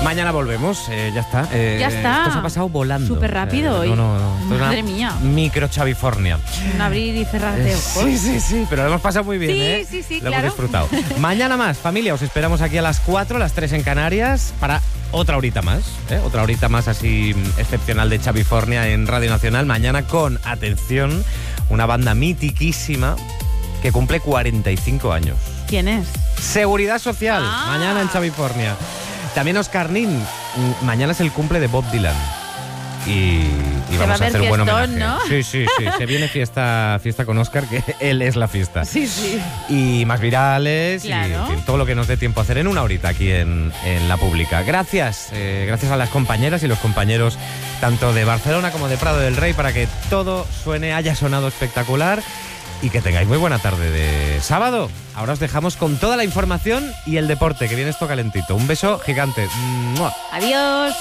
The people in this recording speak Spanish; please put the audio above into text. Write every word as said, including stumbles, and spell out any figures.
Mañana volvemos, eh, ya está. Eh, Ya está. Esto se ha pasado volando. Súper rápido Eh, hoy. no, no, no. Esto es Madre una mía. Micro Chavifornia. Un abrir y cerrar de Eh, ojos. Sí, sí, sí, pero lo hemos pasado muy bien, Sí, ¿eh? sí, sí, Lo claro. hemos disfrutado. Mañana más, familia, os esperamos aquí a las cuatro, las tres en Canarias, para otra horita más, ¿eh? Otra horita más así mm, excepcional de Chavifornia en Radio Nacional. Mañana con, atención, una banda mitiquísima que cumple cuarenta y cinco años. ¿Quién es? Seguridad Social, Ah. mañana en Chavifornia. También Oscar Nin, mm, mañana es el cumple de Bob Dylan. Y, y Se vamos va a a ver hacer un buen homenaje. fiestón, ¿no? Sí, sí, sí. Se viene fiesta, fiesta con Oscar, que él es la fiesta. Sí, sí. Y más virales Claro. y en fin, todo lo que nos dé tiempo a hacer en una horita aquí en, en La Pública. Gracias, eh, gracias a las compañeras y los compañeros tanto de Barcelona como de Prado del Rey para que todo suene, haya sonado espectacular y que tengáis muy buena tarde de sábado. Ahora os dejamos con toda la información y el deporte, que viene esto calentito. Un beso gigante. ¡Mua! Adiós.